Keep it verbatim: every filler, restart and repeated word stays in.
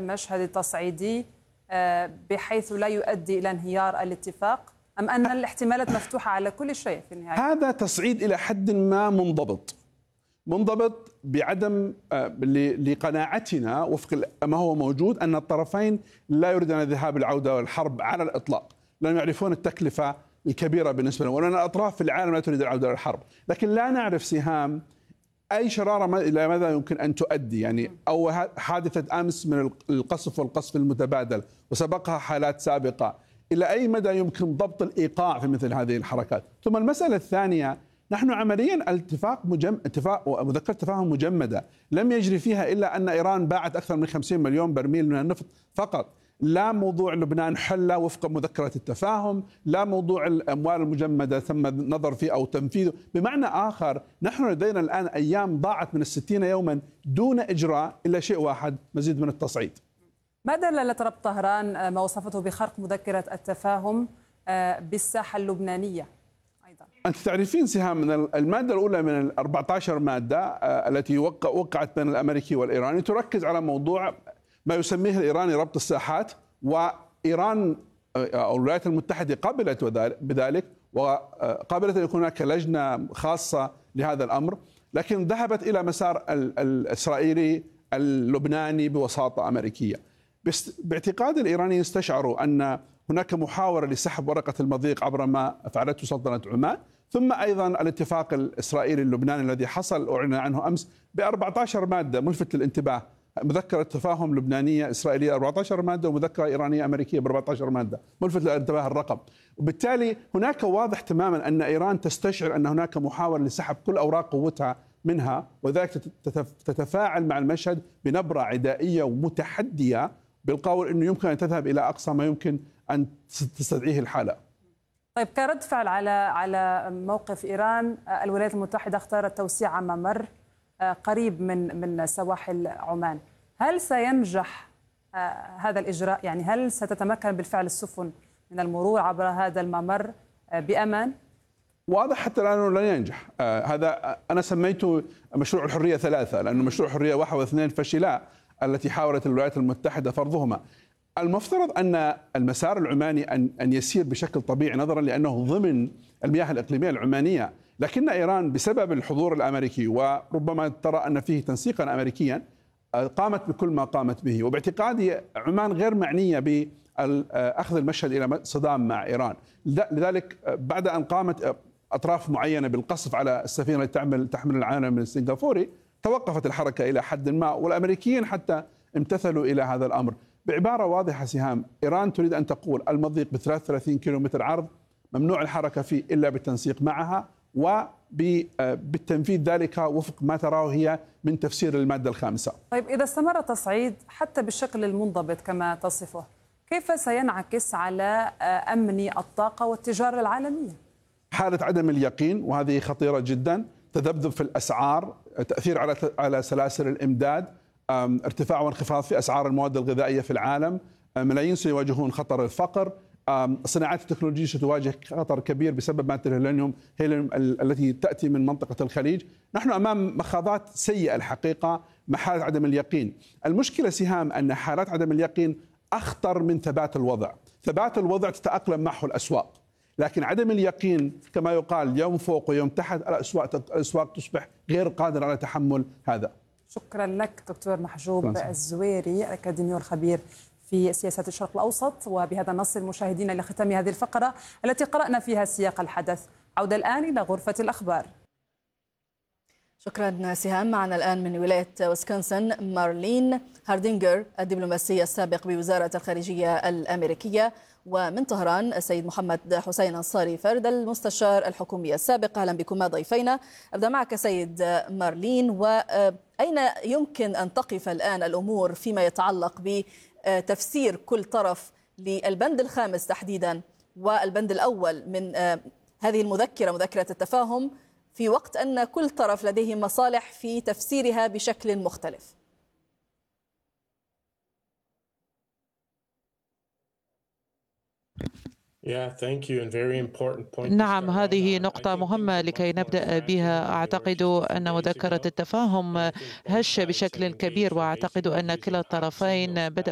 المشهد التصعيدي بحيث لا يؤدي إلى انهيار الاتفاق، أم أن الاحتمالات مفتوحة على كل شيء في النهاية؟ هذا تصعيد إلى حد ما منضبط منضبط بعدم لقناعتنا وفق ما هو موجود أن الطرفين لا يريدون الذهاب العودة والحرب على الإطلاق، لأنهم يعرفون التكلفة الكبيرة بالنسبة لهم، وأن الأطراف في العالم لا تريد العودة للحرب. لكن لا نعرف سهام أي شرارة إلى ماذا يمكن أن تؤدي، يعني أو حادثة أمس من القصف والقصف المتبادل وسبقها حالات سابقة، إلى أي مدى يمكن ضبط الإيقاع في مثل هذه الحركات. ثم المسألة الثانية، نحن عمليا الاتفاق مجم... اتفاق ومذكرة تفاهم مجمدة لم يجري فيها إلا أن إيران باعت أكثر من خمسين مليون برميل من النفط فقط. لا موضوع لبنان حل وفق مذكرة التفاهم، لا موضوع الأموال المجمدة ثم نظر فيه أو تنفيذه. بمعنى آخر، نحن لدينا الآن أيام ضاعت من الستين يوما دون إجراء إلا شيء واحد، مزيد من التصعيد. ما دلالة ربط طهران ما وصفته بخرق مذكرة التفاهم بالساحة اللبنانية أيضا؟ أنت تعرفين سهام من المادة الأولى من ال أربعة عشر مادة التي وقع وقعت بين الأمريكي والإيراني تركز على موضوع ما يسميه الإيراني ربط الساحات، وإيران أو الولايات المتحدة قبلت بذلك وقبلت أن يكون هناك لجنة خاصة لهذا الأمر، لكن ذهبت إلى مسار الإسرائيلي اللبناني بوساطة أمريكية. باعتقاد الإيرانيين استشعروا أن هناك محاولة لسحب ورقة المضيق عبر ما فعلته سلطنة عمان، ثم أيضا الاتفاق الإسرائيلي اللبناني الذي حصل أعلن عنه أمس ب أربعة عشر مادة ملفت للانتباه، مذكرة تفاهم لبنانية إسرائيلية أربعة عشر مادة ومذكرة إيرانية أمريكية ب أربعة عشر مادة، ملفت للانتباه الرقم. وبالتالي هناك واضح تماما أن إيران تستشعر أن هناك محاولة لسحب كل أوراق قوتها منها، وذلك تتفاعل مع المشهد بنبرة عدائية ومتحدية بالقول أنه يمكن أن تذهب إلى أقصى ما يمكن أن تستدعيه الحالة. طيب، كرد فعل على على موقف إيران، الولايات المتحدة اختارت توسيع ممر قريب من من سواحل عمان. هل سينجح هذا الإجراء؟ يعني هل ستتمكن بالفعل السفن من المرور عبر هذا الممر بأمان؟ واضح حتى الآن لن ينجح. آه هذا أنا سميته مشروع الحرية ثلاثة، لأنه مشروع الحرية واحد واثنين فشلا التي حاولت الولايات المتحدة فرضهما. المفترض أن المسار العماني أن أن يسير بشكل طبيعي نظرا لأنه ضمن المياه الإقليمية العمانية، لكن إيران بسبب الحضور الأمريكي وربما ترى أن فيه تنسيقا أمريكيا قامت بكل ما قامت به. وباعتقادي عمان غير معنية بأخذ المشهد إلى صدام مع إيران، لذلك بعد أن قامت أطراف معينة بالقصف على السفينة التي تعمل تحمل العالم من السنغافوري توقفت الحركة إلى حد ما، والأمريكيين حتى امتثلوا إلى هذا الأمر. بعبارة واضحة سهام، إيران تريد أن تقول المضيق ب ثلاثة وثلاثين كيلومتر عرض ممنوع الحركة فيه إلا بالتنسيق معها وبالتنفيذ ذلك وفق ما تراه هي من تفسير المادة الخامسة. طيب، إذا استمر التصعيد حتى بالشكل المنضبط كما تصفه، كيف سينعكس على أمن الطاقة والتجارة العالمية؟ حالة عدم اليقين، وهذه خطيرة جدا، تذبذب في الأسعار، تأثير على على سلاسل الإمداد، ارتفاع وانخفاض في أسعار المواد الغذائية في العالم، ملايين سيواجهون خطر الفقر، الصناعات التكنولوجية ستواجه خطر كبير بسبب مادة الهيلينيوم التي تأتي من منطقة الخليج. نحن أمام مخاضات سيئة الحقيقة مع حالة عدم اليقين. المشكلة سهام أن حالات عدم اليقين أخطر من ثبات الوضع. ثبات الوضع تتأقلم معه الأسواق، لكن عدم اليقين كما يقال يوم فوق ويوم تحت، الأسواق الأسواق تصبح غير قادرة على تحمل هذا. شكرا لك دكتور محجوب الزويري، أكاديمي الخبير في سياسات الشرق الأوسط. وبهذا نصل مشاهدينا إلى ختام هذه الفقرة التي قرأنا فيها سياق الحدث. عودة الآن إلى غرفة الأخبار. شكرا سهام. معنا الآن من ولاية ويسكونسن مارلين هاردينجر، الدبلوماسي السابق بوزارة الخارجية الأمريكية، ومن طهران السيد محمد حسين الصاري فرد، المستشار الحكومي السابق. أهلا بكما ضيفينا. أبدأ معك سيد مارلين، وأين يمكن أن تقف الآن الأمور فيما يتعلق بتفسير كل طرف للبند الخامس تحديدا والبند الأول من هذه المذكرة، مذكرة التفاهم، في وقت أن كل طرف لديه مصالح في تفسيرها بشكل مختلف؟ نعم، هذه نقطة مهمة لكي نبدأ بها. أعتقد أن مذكرة التفاهم هش بشكل كبير، وأعتقد أن كلا الطرفين بدأوا